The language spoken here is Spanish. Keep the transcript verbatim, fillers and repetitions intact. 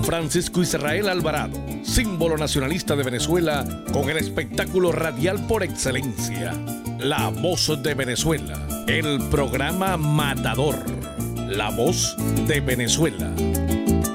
Francisco Israel Alvarado, símbolo nacionalista de Venezuela, con el espectáculo radial por excelencia, La Voz de Venezuela, el programa Matador, La Voz de Venezuela.